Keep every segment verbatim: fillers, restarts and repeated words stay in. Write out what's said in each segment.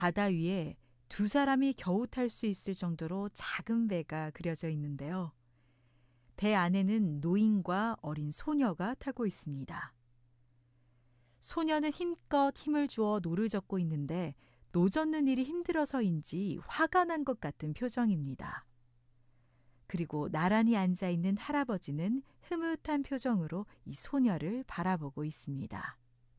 바다 위에 두 사람이 겨우 탈 수 있을 정도로 작은 배가 그려져 있는데요. 배 안에는 노인과 어린 소녀가 타고 있습니다. 소녀는 힘껏 힘을 주어 노를 젓고 있는데 노 젓는 일이 힘들어서인지 화가 난 것 같은 표정입니다. 그리고 나란히 앉아 있는 할아버지는 흐뭇한 표정으로 이 소녀를 바라보고 있습니다.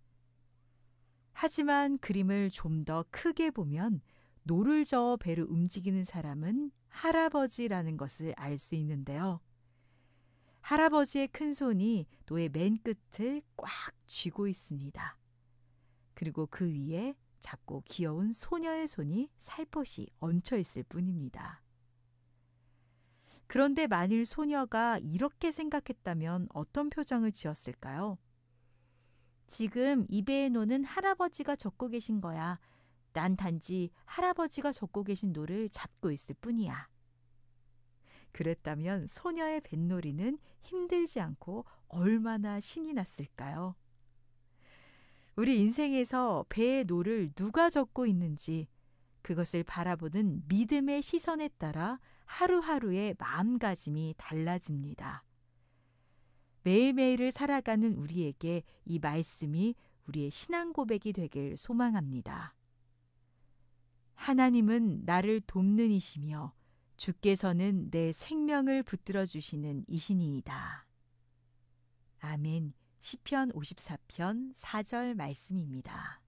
하지만 그림을 좀 더 크게 보면 노를 저어 배를 움직이는 사람은 할아버지라는 것을 알 수 있는데요. 할아버지의 큰 손이 노의 맨 끝을 꽉 쥐고 있습니다. 그리고 그 위에 작고 귀여운 소녀의 손이 살포시 얹혀 있을 뿐입니다. 그런데 만일 소녀가 이렇게 생각했다면 어떤 표정을 지었을까요? 지금 이 배의 노는 할아버지가 젓고 계신 거야. 난 단지 할아버지가 젓고 계신 노를 잡고 있을 뿐이야. 그랬다면 소녀의 뱃놀이는 힘들지 않고 얼마나 신이 났을까요? 우리 인생에서 배의 노를 누가 젓고 있는지 그것을 바라보는 믿음의 시선에 따라 하루하루의 마음가짐이 달라집니다. 매일매일을 살아가는 우리에게 이 말씀이 우리의 신앙 고백이 되길 소망합니다. 하나님은 나를 돕는 이시며 주께서는 내 생명을 붙들어 주시는 이신이이다. 아멘. 시편 오십사 편 사 절 말씀입니다.